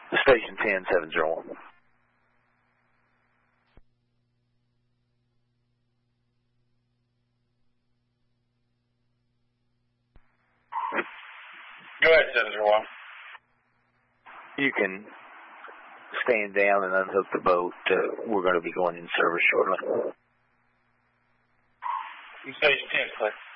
Station 10701. Go ahead, 701. You can stand down and unhook the boat. We're going to be going in service shortly. Station 10, please.